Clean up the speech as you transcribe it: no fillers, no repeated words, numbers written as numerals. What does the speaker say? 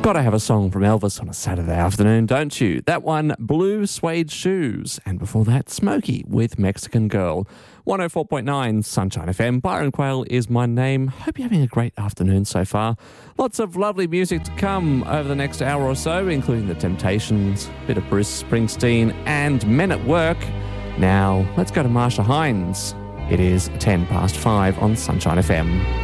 Gotta have a song from Elvis on a Saturday afternoon, don't you? That one, Blue Suede Shoes. And before that, Smokey with Mexican Girl. 104.9 Sunshine FM. Byron Quayle is my name. Hope you're having a great afternoon so far. Lots of lovely music to come over the next hour or so, including The Temptations, a bit of Bruce Springsteen, and Men at Work. Now, let's go to Marsha Hines. It is 5:10 on Sunshine FM.